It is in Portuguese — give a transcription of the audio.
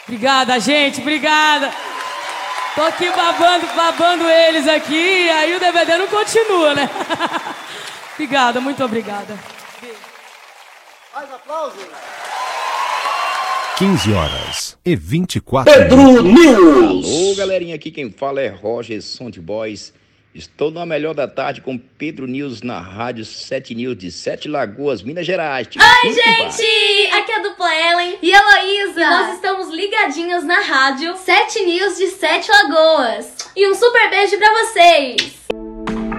Obrigada, gente, obrigada. Tô aqui babando eles aqui, aí o DVD não continua, né? Obrigada, muito obrigada. Mais aplausos. 15h24. Pedro News. Alô, galerinha, aqui quem fala é Roger Som de Boys. Estou na melhor da tarde com Pedro News na Rádio 7 News de Sete Lagoas, Minas Gerais. Oi, gente! Aqui é a dupla Ellen e Heloísa. E nós estamos ligadinhos na rádio 7 News de Sete Lagoas. E um super beijo pra vocês!